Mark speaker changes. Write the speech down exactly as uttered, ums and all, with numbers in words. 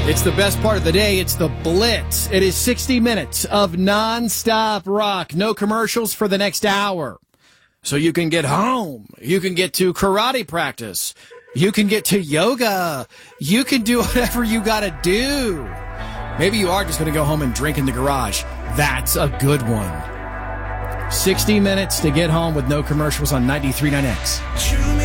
Speaker 1: It's the best part of the day. It's the Blitz. It is sixty minutes of nonstop rock. No commercials for the next hour. So you can get home. You can get to karate practice. You can get to yoga. You can do whatever you got to do. Maybe you are just going to go home and drink in the garage. That's a good one. sixty minutes to get home with no commercials on ninety-three point nine X.